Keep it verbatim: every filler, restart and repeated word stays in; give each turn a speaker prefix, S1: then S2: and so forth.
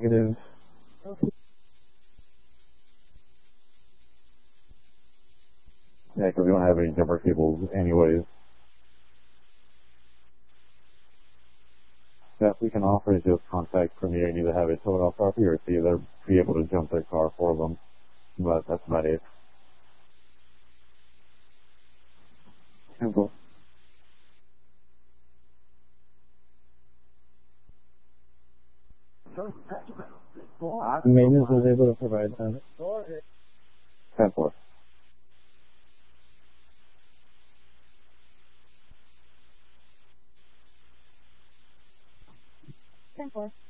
S1: Negative.
S2: Yeah, because we don't have any jumper cables anyways. That we can offer is just contact Premier and either have it towed off property or see they're be able to jump their car for them. But that's about it.
S1: Simple. Maintenance was able to provide that.
S2: Simple.
S3: ten four.